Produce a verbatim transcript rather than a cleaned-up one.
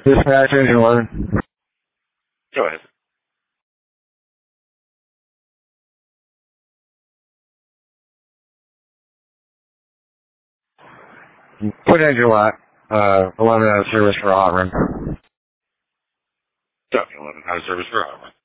Dispatch engine eleven. Go ahead. Put engine lot, uh, eleven out of service for a hot run. Copy, eleven out of service for hot run.